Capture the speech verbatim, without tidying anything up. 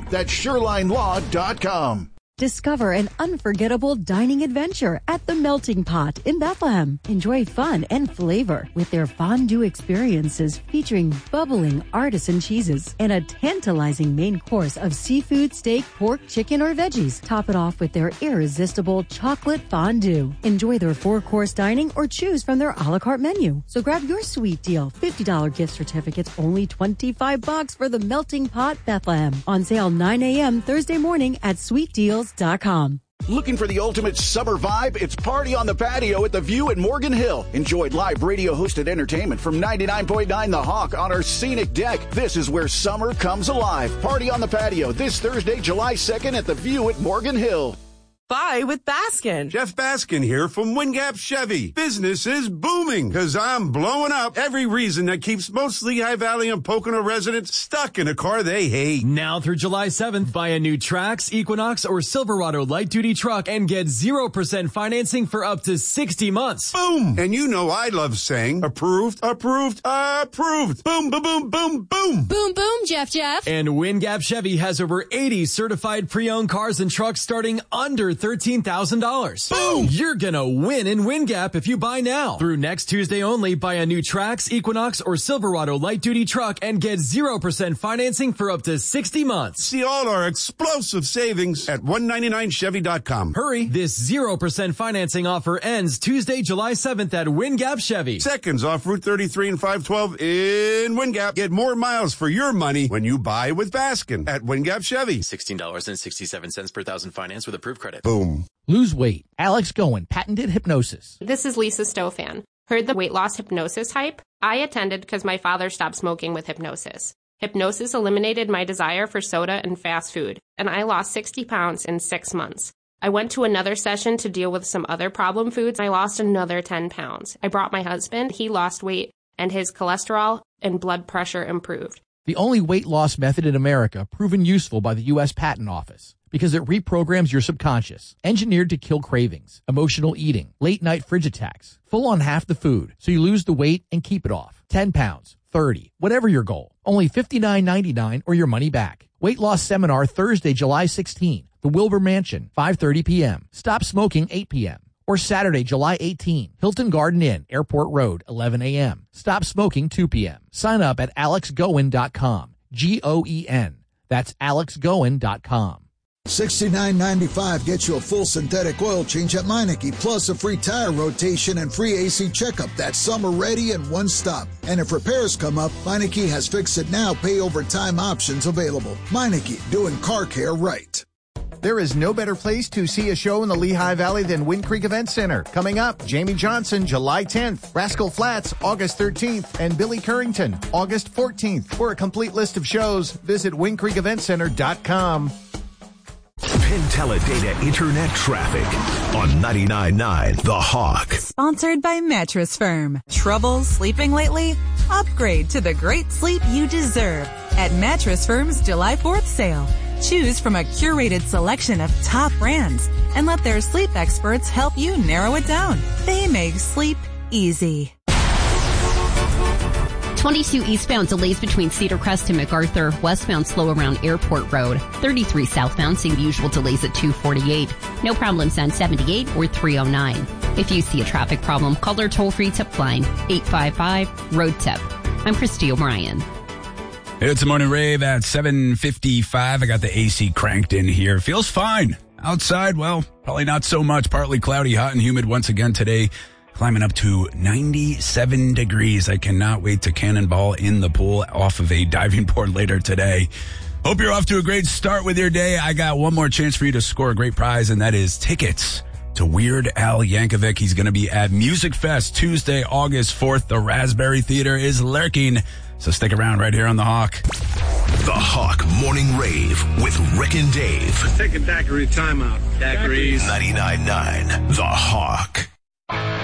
That's shoreline law dot com. Discover an unforgettable dining adventure at the Melting Pot in Bethlehem. Enjoy fun and flavor with their fondue experiences featuring bubbling artisan cheeses and a tantalizing main course of seafood, steak, pork, chicken, or veggies. Top it off with their irresistible chocolate fondue. Enjoy their four-course dining or choose from their a la carte menu. So grab your sweet deal. fifty dollars gift certificates, only twenty-five bucks for the Melting Pot Bethlehem. On sale nine a.m. Thursday morning at sweet deals dot com. Looking for the ultimate summer vibe? It's Party on the Patio at the View at Morgan Hill. Enjoy live radio-hosted entertainment from ninety-nine point nine The Hawk on our scenic deck. This is where summer comes alive. Party on the Patio this Thursday, July second at the View at Morgan Hill. Buy with Baskin. Jeff Baskin here from Wingap Chevy. Business is booming because I'm blowing up every reason that keeps most Lehigh Valley and Pocono residents stuck in a car they hate. Now through July seventh, buy a new Trax, Equinox, or Silverado light-duty truck and get zero percent financing for up to sixty months. Boom! And you know I love saying approved, approved, approved. Boom, boom, boom, boom, boom. Boom, boom, Jeff, Jeff. And Wingap Chevy has over eighty certified pre-owned cars and trucks starting under thirteen thousand dollars. Boom! You're gonna win in Wingap if you buy now. Through next Tuesday only, buy a new Trax, Equinox, or Silverado light-duty truck and get zero percent financing for up to sixty months. See all our explosive savings at one ninety-nine chevy dot com. Hurry, this zero percent financing offer ends Tuesday, July seventh at Wingap Chevy. Seconds off Route thirty-three and five twelve in Wingap. Get more miles for your money when you buy with Baskin at Wingap Chevy. sixteen dollars and sixty-seven cents per thousand finance with approved credit. Boom. Lose weight. Alex Goen, patented hypnosis. This is Lisa Stofan. Heard the weight loss hypnosis hype? I attended because my father stopped smoking with hypnosis. Hypnosis eliminated my desire for soda and fast food, and I lost sixty pounds in six months. I went to another session to deal with some other problem foods. I lost another ten pounds. I brought my husband. He lost weight, and his cholesterol and blood pressure improved. The only weight loss method in America proven useful by the U S Patent Office. Because it reprograms your subconscious, engineered to kill cravings, emotional eating, late night fridge attacks, full on half the food, so you lose the weight and keep it off. ten pounds, thirty, whatever your goal. Only fifty-nine ninety-nine or your money back. Weight loss seminar Thursday, July sixteenth, the Wilbur Mansion, five thirty p.m. Stop smoking, eight p.m. Or Saturday, July eighteenth, Hilton Garden Inn, Airport Road, eleven a.m. Stop smoking, two p.m. Sign up at alex goen dot com. G O E N. That's alex goen dot com. sixty-nine ninety-five gets you a full synthetic oil change at Meineke, plus a free tire rotation and free A C checkup. That's summer ready in one stop. And if repairs come up, Meineke has Fix It Now pay over time options available. Meineke, doing car care right. There is no better place to see a show in the Lehigh Valley than Wind Creek Event Center. Coming up, Jamie Johnson, July tenth, Rascal Flatts, August thirteenth, and Billy Currington, August fourteenth. For a complete list of shows, visit wind creek event center dot com. Penteledata Internet Traffic on ninety-nine point nine The Hawk. Sponsored by Mattress Firm. Trouble sleeping lately? Upgrade to the great sleep you deserve at Mattress Firm's July fourth sale. Choose from a curated selection of top brands and let their sleep experts help you narrow it down. They make sleep easy. twenty-two eastbound delays between Cedar Crest and MacArthur. Westbound slow around Airport Road. thirty-three southbound seeing the usual delays at two forty-eight. No problems on seventy-eight or three oh nine. If you see a traffic problem, call our toll-free tip line, eight five five, road tip. I'm Christy O'Brien. It's a morning rave at seven fifty-five. I got the A C cranked in here. Feels fine. Outside, well, probably not so much. Partly cloudy, hot and humid once again today. Climbing up to ninety-seven degrees. I cannot wait to cannonball in the pool off of a diving board later today. Hope you're off to a great start with your day. I got one more chance for you to score a great prize, and that is tickets to Weird Al Yankovic. He's going to be at Music Fest Tuesday, August fourth. The Raspberry Theater is lurking. So stick around right here on The Hawk. The Hawk Morning Rave with Rick and Dave. Take a daiquiri timeout. Daiquiris. ninety-nine point nine The Hawk.